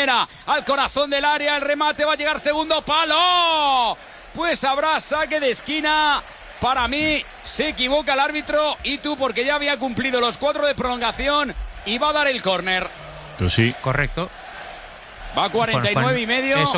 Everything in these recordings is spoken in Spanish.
primera al corazón del área, el remate va a llegar segundo palo. Pues habrá saque de esquina. Para mí se equivoca el árbitro y tú, porque ya había cumplido los 4 de prolongación y va a dar el córner. Tú sí. Correcto. Va a 49 y medio. Eso,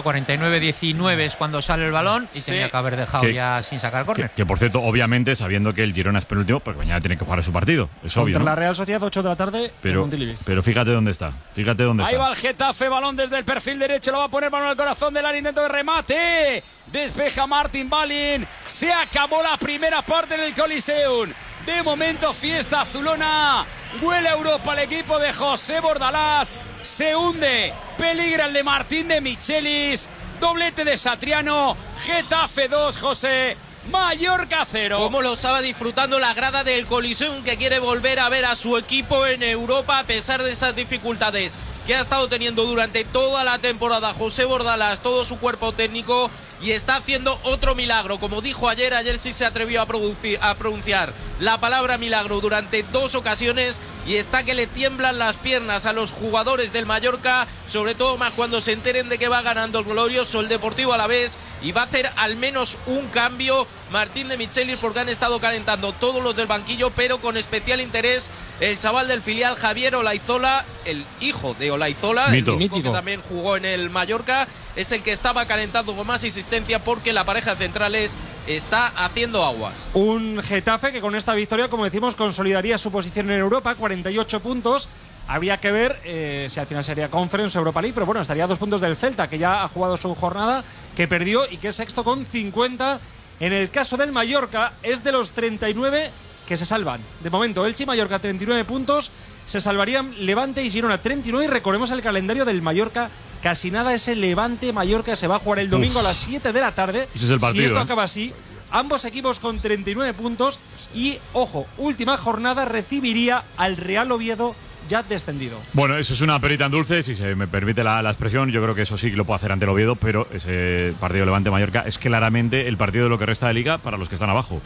49-19 es cuando sale el balón y Sí. tenía que haber dejado ya sin sacar córner. Que por cierto, obviamente, sabiendo que el Girona es penúltimo, porque mañana tiene que jugar su partido. Es obvio, Contra ¿no? la Real Sociedad, 8 de la tarde. Pero fíjate dónde está. Fíjate dónde Ahí está. va el Getafe, balón desde el perfil derecho, lo va a poner balón al corazón del área, intento de remate. Despeja Martin Balin. Se acabó la primera parte en el Coliseum. De momento, fiesta azulona. Huele a Europa el equipo de José Bordalás. Se hunde. Peligra el de Martín de Michelis. Doblete de Satriano. Getafe 2, José. Mallorca 0. Cómo lo estaba disfrutando la grada del Coliseum, que quiere volver a ver a su equipo en Europa a pesar de esas dificultades que ha estado teniendo durante toda la temporada José Bordalás, todo su cuerpo técnico, y está haciendo otro milagro. Como dijo ayer sí se atrevió a pronunciar la palabra milagro durante 2 ocasiones, y está que le tiemblan las piernas a los jugadores del Mallorca, sobre todo más cuando se enteren de que va ganando el glorioso el Deportivo Alavés, y va a hacer al menos un cambio Martín de Michelis, porque han estado calentando todos los del banquillo, pero con especial interés el chaval del filial Javier Olaizola, el hijo de Olaizola, Mito. el chico que también jugó en el Mallorca, es el que estaba calentando con más insistencia, porque la pareja de centrales está haciendo aguas. Un Getafe que con esta victoria, como decimos, consolidaría su posición en Europa, 48 puntos. Habría que ver si al final sería Conference o Europa League, pero bueno, estaría a 2 puntos del Celta, que ya ha jugado su jornada, que perdió y que es sexto con 50. En el caso del Mallorca, es de los 39 que se salvan. De momento, Elche y Mallorca 39 puntos, se salvarían Levante y Girona 39. Y recordemos el calendario del Mallorca, casi nada, ese Levante-Mallorca se va a jugar el domingo a las 7 de la tarde. Ese es el partido, si esto acaba así, ambos equipos con 39 puntos y, ojo, última jornada recibiría al Real Oviedo, ya descendido. Bueno, eso es una perita en dulce, si se me permite la expresión. Yo creo que eso sí que lo puede hacer ante el Oviedo, pero ese partido Levante-Mallorca es claramente el partido de lo que resta de Liga para los que están abajo.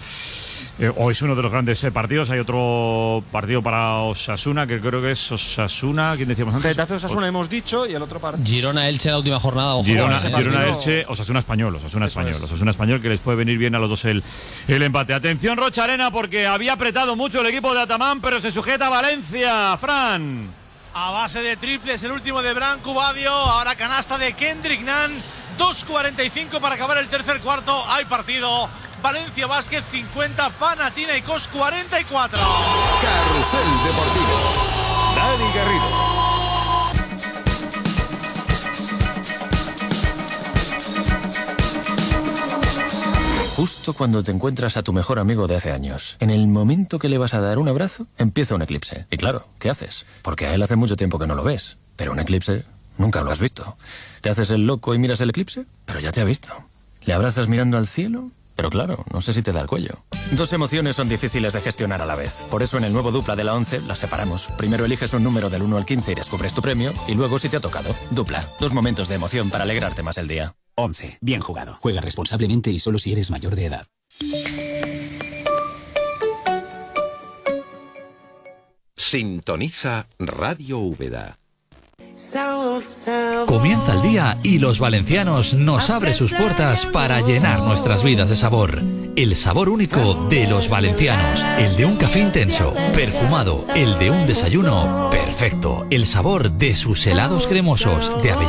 Hoy es uno de los grandes partidos. Hay otro partido para Osasuna, que creo que es Osasuna. ¿Quién decíamos antes? Getafe Osasuna hemos dicho, y el otro partido. Girona-Elche la última jornada. Ojo, Girona-Elche, Osasuna-Español, que les puede venir bien a los dos el empate. Atención, Rocha Arena, porque había apretado mucho el equipo de Atamán, pero se sujeta a Valencia. Fran. A base de triples, el último de Branco Badio, ahora canasta de Kendrick Nunn. 2:45 para acabar el tercer cuarto. Hay partido. Valencia Basket 50, Panathinaikos 44. Carrusel Deportivo. Dani Garrido. Justo cuando te encuentras a tu mejor amigo de hace años, en el momento que le vas a dar un abrazo, empieza un eclipse. Y claro, ¿qué haces? Porque a él hace mucho tiempo que no lo ves. Pero un eclipse nunca lo has visto. ¿Te haces el loco y miras el eclipse? Pero ya te ha visto. ¿Le abrazas mirando al cielo? Pero claro, no sé si te da el cuello. 2 emociones son difíciles de gestionar a la vez. Por eso en el nuevo Dupla de la 11 las separamos. Primero eliges un número del 1 al 15 y descubres tu premio. Y luego si te ha tocado. Dupla. 2 momentos de emoción para alegrarte más el día. 11. Bien jugado. Juega responsablemente y solo si eres mayor de edad. Sintoniza Radio Úbeda. Comienza el día y Los Valencianos nos abre sus puertas para llenar nuestras vidas de sabor. El sabor único de Los Valencianos. El de un café intenso, perfumado. El de un desayuno perfecto. El sabor de sus helados cremosos de avellana